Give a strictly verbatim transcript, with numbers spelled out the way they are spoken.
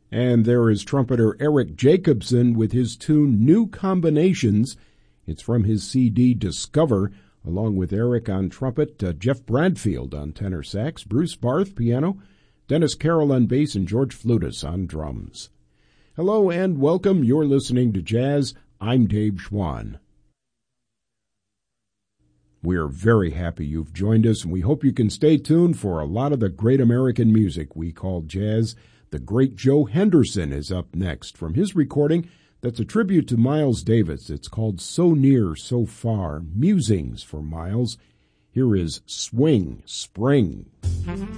And there is trumpeter Eric Jacobson with his tune New Combinations. It's from his C D Discover, along with Eric on trumpet, uh, Jeff Bradfield on tenor sax, Bruce Barth piano, Dennis Carroll on bass, and George Flutis on drums. Hello and welcome. You're listening to Jazz. I'm Dave Schwann. We're very happy you've joined us, and we hope you can stay tuned for a lot of the great American music we call jazz. The great Joe Henderson is up next from his recording that's a tribute to Miles Davis. It's called So Near, So Far, Musings for Miles. Here is Swing Spring.